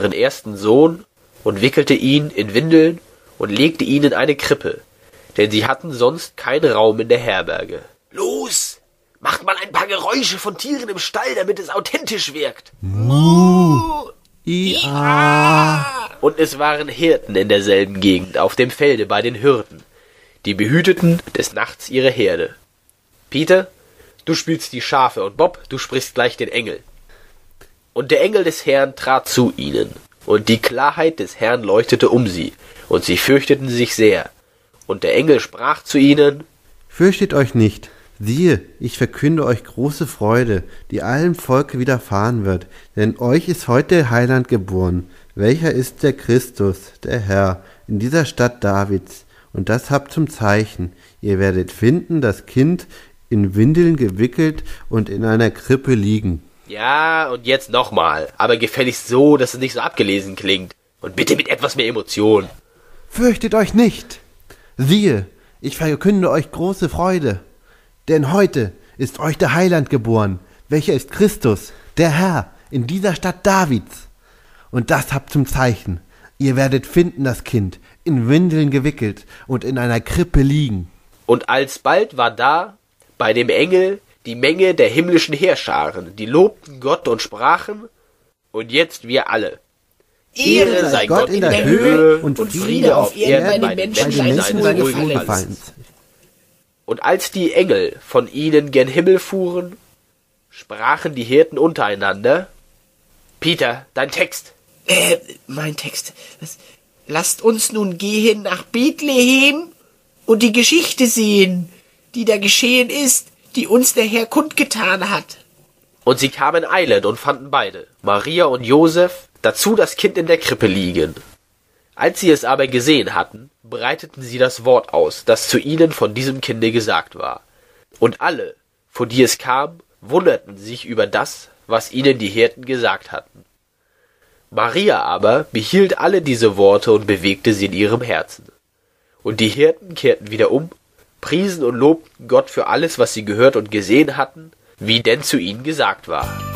ihren ersten Sohn und wickelte ihn in Windeln und legte ihn in eine Krippe, denn sie hatten sonst keinen Raum in der Herberge. »Los, macht mal ein paar Geräusche von Tieren im Stall, damit es authentisch wirkt.« Muh. Ia. Und es waren Hirten in derselben Gegend, auf dem Felde bei den Hürden. Die behüteten des Nachts ihre Herde. »Peter, du spielst die Schafe, und Bob, du sprichst gleich den Engel.« Und der Engel des Herrn trat zu ihnen, und die Klarheit des Herrn leuchtete um sie, und sie fürchteten sich sehr. Und der Engel sprach zu ihnen: »Fürchtet euch nicht. Siehe, ich verkünde euch große Freude, die allem Volke widerfahren wird, denn euch ist heute der Heiland geboren, welcher ist der Christus, der Herr, in dieser Stadt Davids. Und das habt zum Zeichen: Ihr werdet finden, das Kind in Windeln gewickelt und in einer Krippe liegen.« »Ja, und jetzt nochmal, aber gefälligst so, dass es nicht so abgelesen klingt. Und bitte mit etwas mehr Emotion.« »Fürchtet euch nicht. Siehe, ich verkünde euch große Freude, denn heute ist euch der Heiland geboren, welcher ist Christus, der Herr, in dieser Stadt Davids. Und das habt zum Zeichen: Ihr werdet finden das Kind, in Windeln gewickelt und in einer Krippe liegen.« Und alsbald war da bei dem Engel die Menge der himmlischen Heerscharen, die lobten Gott und sprachen: Und jetzt wir alle. Ehre sei Gott in der Höhe und Friede auf Erden bei den Menschen seines Wohlgefallens. Und als die Engel von ihnen gen Himmel fuhren, sprachen die Hirten untereinander: Peter, dein Text. Mein Text. Lasst uns nun gehen nach Bethlehem und die Geschichte sehen, die da geschehen ist, die uns der Herr kundgetan hat. Und sie kamen eilend und fanden beide, Maria und Josef, dazu das Kind in der Krippe liegen. Als sie es aber gesehen hatten, breiteten sie das Wort aus, das zu ihnen von diesem Kinde gesagt war. Und alle, vor die es kam, wunderten sich über das, was ihnen die Hirten gesagt hatten. Maria aber behielt alle diese Worte und bewegte sie in ihrem Herzen. Und die Hirten kehrten wieder um, priesen und lobten Gott für alles, was sie gehört und gesehen hatten, wie denn zu ihnen gesagt war.